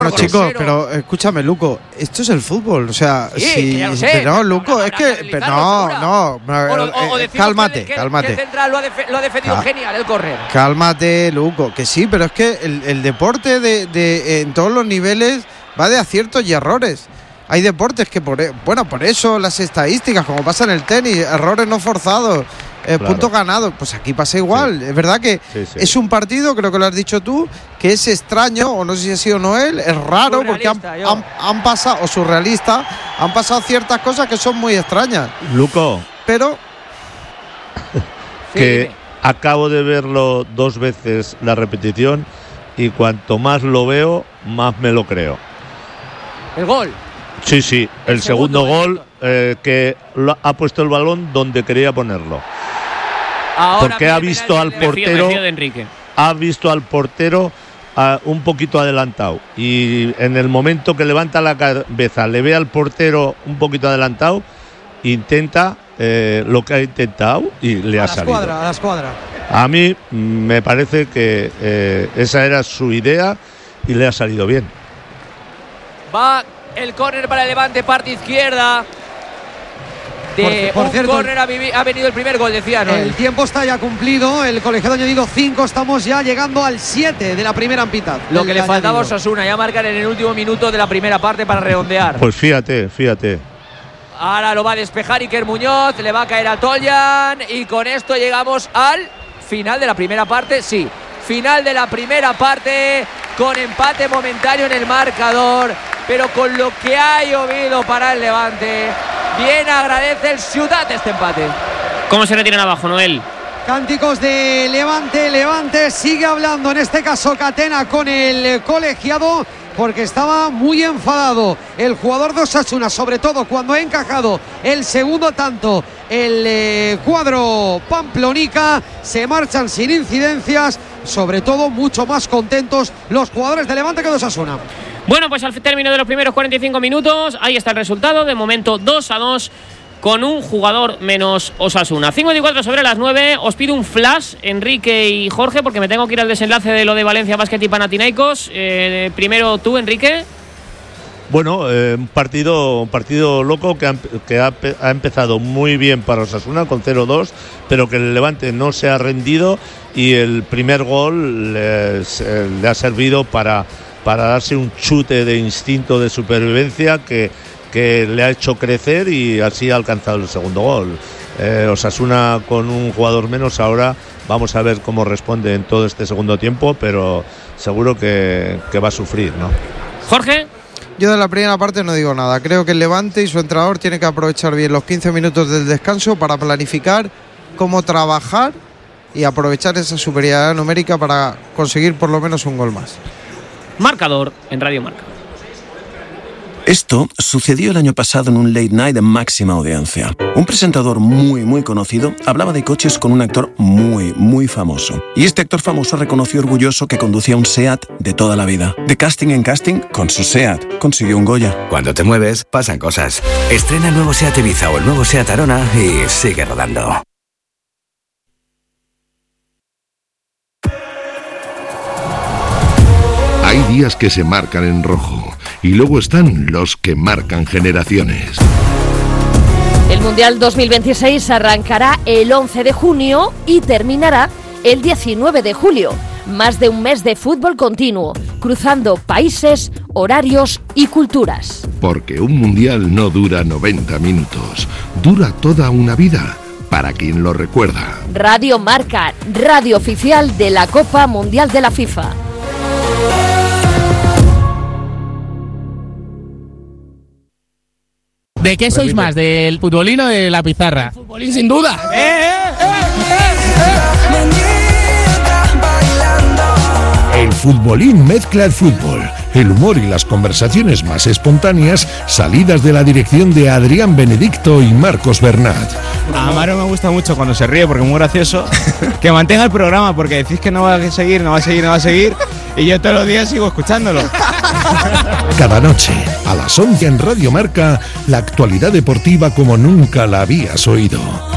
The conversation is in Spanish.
Bueno, chicos, pero escúchame, Luco, esto es el fútbol, o sea, sí, si, sé, no, Luco, es que cálmate. Que el central lo ha defendido genial el córner. Cálmate, Luco, que sí, pero es que el deporte en todos los niveles va de aciertos y errores. Hay deportes que por eso las estadísticas, como pasa en el tenis, errores no forzados. Claro. Puntos ganados, pues aquí pasa igual. Sí. Es verdad que es un partido, creo que lo has dicho tú, que es extraño, o no sé si ha sido Noel, es raro porque han pasado, o surrealista, han pasado ciertas cosas que son muy extrañas. Luco, pero que acabo de verlo 2 veces la repetición y cuanto más lo veo, más me lo creo. El gol. Sí, el segundo gol que ha puesto el balón donde quería ponerlo. Ahora porque ha visto al portero, un poquito adelantado, y en el momento que levanta la cabeza le ve al portero un poquito adelantado, intenta lo que ha intentado y le ha salido. A la escuadra. A mí me parece que esa era su idea y le ha salido bien. Va el córner para el Levante, parte izquierda. Por cierto, córner ha venido el primer gol, decía, ¿no? El tiempo está ya cumplido, el colegiado ha añadido 5, estamos ya llegando al 7 de la primera mitad. Lo que le faltaba a Osasuna, ya marcar en el último minuto de la primera parte para redondear. Pues fíjate. Ahora lo va a despejar Iker Muñoz, le va a caer a Toljan y con esto llegamos al final de la primera parte, sí. Final de la primera parte con empate momentáneo en el marcador, pero con lo que ha llovido para el Levante, bien agradece el Ciutat este empate. ¿Cómo se retiran abajo, Noel? Cánticos de Levante sigue hablando, en este caso Catena con el colegiado, porque estaba muy enfadado el jugador de Osasuna, sobre todo cuando ha encajado el segundo tanto el cuadro pamplonica. Se marchan sin incidencias, sobre todo mucho más contentos los jugadores de Levante que de Osasuna. Bueno, pues al término de los primeros 45 minutos, ahí está el resultado, de momento 2-2 con un jugador menos Osasuna. 54 sobre las 9, os pido un flash, Enrique y Jorge, porque me tengo que ir al desenlace de lo de Valencia Basket y Panathinaikos. Primero tú, Enrique. Bueno, un partido loco que ha empezado muy bien para Osasuna con 0-2, pero que el Levante no se ha rendido y el primer gol le ha servido para darse un chute de instinto de supervivencia que le ha hecho crecer y así ha alcanzado el segundo gol. Osasuna con un jugador menos ahora, vamos a ver cómo responde en todo este segundo tiempo, pero seguro que va a sufrir, ¿no? Jorge. Yo de la primera parte no digo nada. Creo que el Levante y su entrenador tiene que aprovechar bien los 15 minutos del descanso para planificar cómo trabajar y aprovechar esa superioridad numérica para conseguir por lo menos un gol más. Marcador en Radio Marca. Esto sucedió el año pasado en un late night de máxima audiencia. Un presentador muy conocido hablaba de coches con un actor muy famoso. Y este actor famoso reconoció orgulloso que conducía un SEAT de toda la vida. De casting en casting, con su SEAT consiguió un Goya. Cuando te mueves, pasan cosas. Estrena el nuevo SEAT Ibiza o el nuevo SEAT Arona y sigue rodando. Hay días que se marcan en rojo y luego están los que marcan generaciones. El Mundial 2026 arrancará el 11 de junio y terminará el 19 de julio. Más de un mes de fútbol continuo, cruzando países, horarios y culturas. Porque un Mundial no dura 90 minutos, dura toda una vida, para quien lo recuerda. Radio Marca, radio oficial de la Copa Mundial de la FIFA. ¿De qué sois más? ¿Del futbolín o de la pizarra? El futbolín, sin duda. El futbolín mezcla el fútbol, el humor y las conversaciones más espontáneas salidas de la dirección de Adrián Benedicto y Marcos Bernat. A Maro me gusta mucho cuando se ríe porque es muy gracioso. Que mantenga el programa porque decís que no va a seguir y yo todos los días sigo escuchándolo. Cada noche, a las 11 en Radio Marca, la actualidad deportiva como nunca la habías oído.